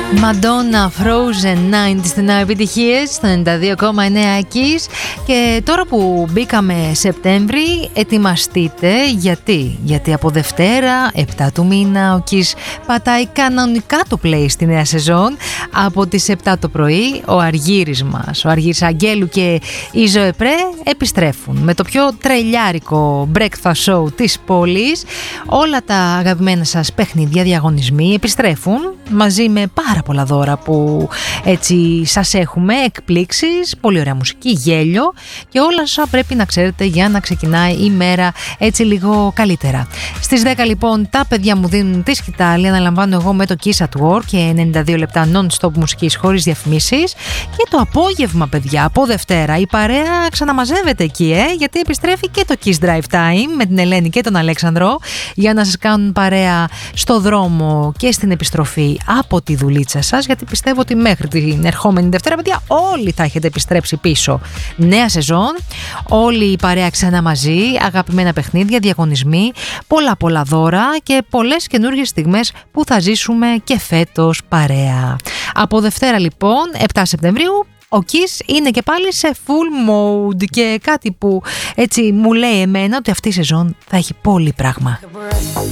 Madonna Frozen 9 στην νέα επιτυχίες στο 92,9 Kiss. Και τώρα που μπήκαμε Σεπτέμβρη, ετοιμαστείτε. Γιατί από Δευτέρα 7 του μήνα ο Kiss πατάει κανονικά το play στη νέα σεζόν. Από τις 7 το πρωί ο Αργύρης μας, ο Αργύρης Αγγέλου και η Ζωεπρέ επιστρέφουν με το πιο τρελιάρικο breakfast show της πόλης. Όλα τα αγαπημένα σας παιχνίδια, διαγωνισμοί επιστρέφουν μαζί με πάρα πολλά δώρα που έτσι σας έχουμε, εκπλήξεις, πολύ ωραία μουσική, γέλιο και όλα όσα πρέπει να ξέρετε για να ξεκινάει η μέρα έτσι λίγο καλύτερα. Στις 10 λοιπόν τα παιδιά μου δίνουν τη σκητάλη, αναλαμβάνω εγώ με το Kiss at Work και 92 λεπτά non-stop μουσικής χωρίς διαφημίσεις. Και το απόγευμα, παιδιά, από Δευτέρα η παρέα ξαναμαζεύεται εκεί, γιατί επιστρέφει και το Kiss Drive Time με την Ελένη και τον Αλέξανδρο για να σας κάνουν παρέα στο δρόμο και στην επιστροφή από τη δουλίτσα σας, γιατί πιστεύω ότι μέχρι την ερχόμενη Δευτέρα, παιδιά, όλοι θα έχετε επιστρέψει πίσω. Νέα σεζόν, όλη η παρέα ξανά μαζί, αγαπημένα παιχνίδια, διαγωνισμοί, πολλά δώρα και πολλές καινούργιες στιγμές που θα ζήσουμε και φέτος παρέα. Από Δευτέρα λοιπόν, 7 Σεπτεμβρίου, ο Kiss είναι και πάλι σε full mode και κάτι που έτσι μου λέει εμένα ότι αυτή η σεζόν θα έχει πολύ πράγμα.